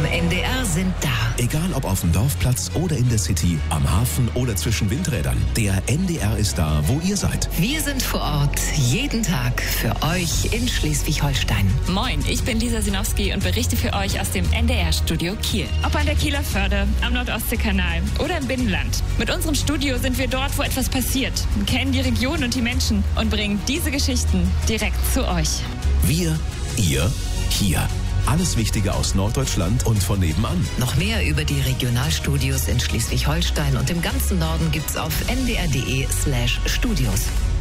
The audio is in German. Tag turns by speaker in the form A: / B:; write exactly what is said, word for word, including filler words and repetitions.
A: vom N D R sind da.
B: Egal ob auf dem Dorfplatz oder in der City, am Hafen oder zwischen Windrädern, der N D R ist da, wo ihr seid.
A: Wir sind vor Ort, jeden Tag für euch in Schleswig-Holstein.
C: Moin, ich bin Lisa Sinowski und berichte für euch aus dem N D R-Studio Kiel. Ob an der Kieler Förde, am Nordostseekanal oder im Binnenland. Mit unserem Studio sind wir dort, wo etwas passiert, kennen die Region und die Menschen und bringen diese Geschichten direkt zu euch.
B: Wir, ihr, hier. Alles Wichtige aus Norddeutschland und von nebenan.
A: Noch mehr über die Regionalstudios in Schleswig-Holstein und im ganzen Norden gibt's auf n d r punkt d e slash studios.